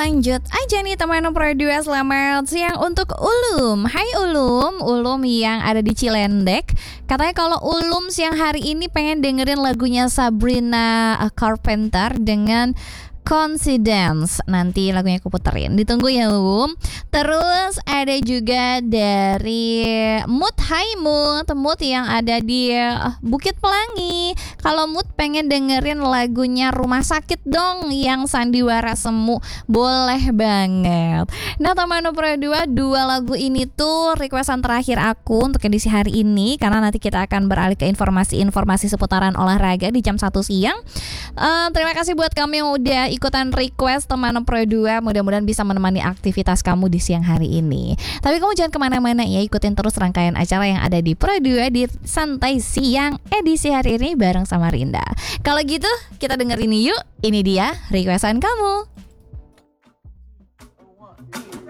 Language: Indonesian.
lanjut aja nih teman Pro 2. Selamat siang untuk Ulum. Hai Ulum yang ada di Cilendek. Katanya kalau Ulum siang hari ini pengen dengerin lagunya Sabrina Carpenter dengan Coincidence. Nanti lagunya aku puterin. Ditunggu ya Terus ada juga dari Mood. Hai Mood yang ada di Bukit Pelangi. Kalau Mood pengen dengerin lagunya Rumah Sakit dong yang Sandiwara Semu. Boleh banget. Nah teman Pro 2, dua lagu ini tuh requestan terakhir aku untuk edisi hari ini, karena nanti kita akan beralih ke informasi-informasi seputaran olahraga di jam 1 siang. Terima kasih buat kamu yang udah ikutan request teman Pro 2. Mudah-mudahan bisa menemani aktivitas kamu di siang hari ini. Tapi kamu jangan kemana-mana ya, ikutin terus rangkaian acara yang ada di Pro 2 di Santai Siang edisi hari ini bareng sama Rinda. Kalau gitu kita dengerin yuk. Ini dia requestan kamu.